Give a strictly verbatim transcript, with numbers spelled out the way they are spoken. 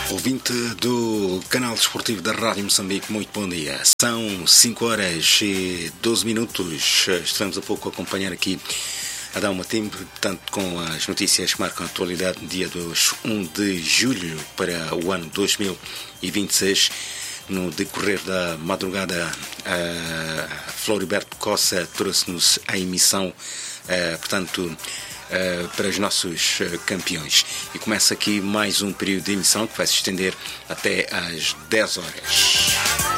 Ouvinte do canal desportivo da Rádio Moçambique, muito bom dia. São cinco horas e doze minutos. Estamos a pouco a acompanhar aqui a dar uma tempo, portanto, com as notícias que marcam a atualidade no dia um de julho para o ano dois mil e vinte e seis. No decorrer da madrugada, a Floriberto Cossa trouxe-nos a emissão, portanto, Uh, para os nossos uh, campeões. E começa aqui mais um período de emissão que vai se estender até às dez horas.